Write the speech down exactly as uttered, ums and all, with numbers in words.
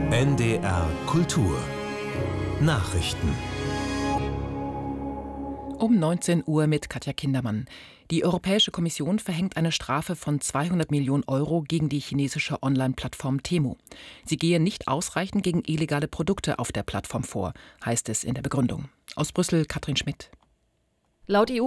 N D R Kultur Nachrichten. Um neunzehn Uhr mit Katja Kindermann. Die Europäische Kommission verhängt eine Strafe von zweihundert Millionen Euro gegen die chinesische Online-Plattform Temu. Sie gehe nicht ausreichend gegen illegale Produkte auf der Plattform vor, heißt es in der Begründung. Aus Brüssel Katrin Schmidt. Laut E